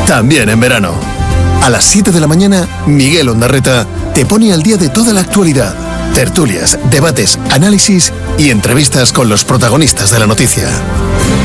también en verano. A las 7 de la mañana, Miguel Ondarreta te pone al día de toda la actualidad. Tertulias, debates, análisis y entrevistas con los protagonistas de la noticia.